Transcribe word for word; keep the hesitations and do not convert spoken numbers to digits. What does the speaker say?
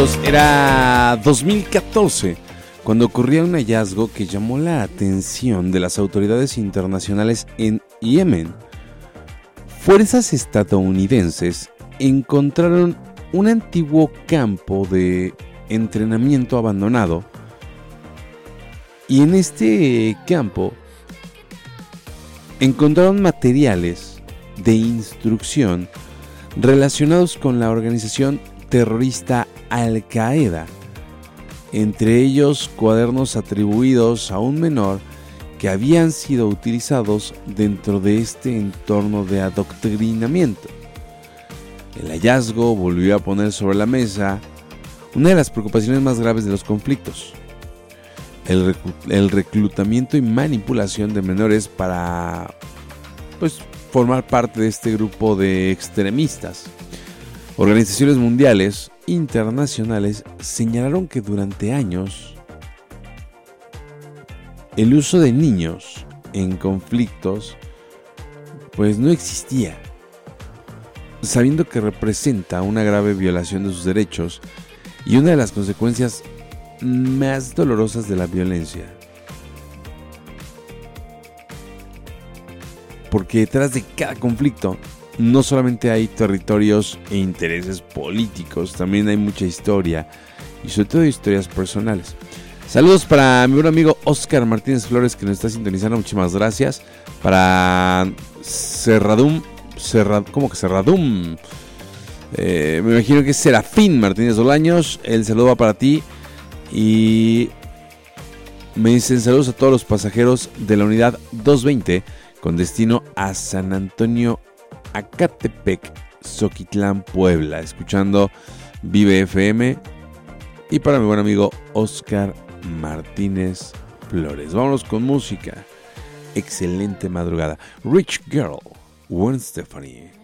conflictos. Era dos mil catorce cuando ocurría un hallazgo que llamó la atención de las autoridades internacionales en Yemen. Fuerzas estadounidenses encontraron un antiguo campo de entrenamiento abandonado y en este campo encontraron materiales de instrucción relacionados con la organización terrorista Al-Qaeda, entre ellos cuadernos atribuidos a un menor que habían sido utilizados dentro de este entorno de adoctrinamiento. El hallazgo volvió a poner sobre la mesa una de las preocupaciones más graves de los conflictos: el, reclu- el reclutamiento y manipulación de menores para, pues, formar parte de este grupo de extremistas. Organizaciones mundiales internacionales señalaron que durante años el uso de niños en conflictos pues no existía, sabiendo que representa una grave violación de sus derechos y una de las consecuencias más dolorosas de la violencia. Porque detrás de cada conflicto no solamente hay territorios e intereses políticos, también hay mucha historia y sobre todo historias personales. Saludos para mi buen amigo Oscar Martínez Flores, que nos está sintonizando, muchísimas gracias. Para Serradum, Serrad, ¿cómo que Serradum? Eh, me imagino que es Serafín Martínez Bolaños, el saludo va para ti. Y me dicen saludos a todos los pasajeros de la unidad doscientos veinte con destino a San Antonio Acatepec, Zoquitlán, Puebla, escuchando Vive F M. Y para mi buen amigo Oscar Martínez Flores, vámonos con música. Excelente madrugada. Rich Girl, Gwen Stefani.